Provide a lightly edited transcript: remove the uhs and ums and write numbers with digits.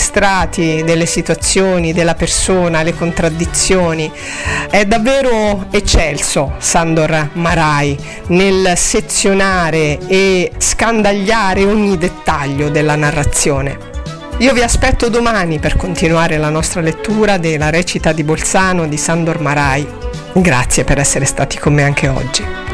strati delle situazioni, della persona, le contraddizioni. È davvero eccelso Sándor Márai nel sezionare e scandagliare ogni dettaglio della narrazione. Io vi aspetto domani per continuare la nostra lettura della recita di Bolzano di Sándor Márai. Grazie per essere stati con me anche oggi.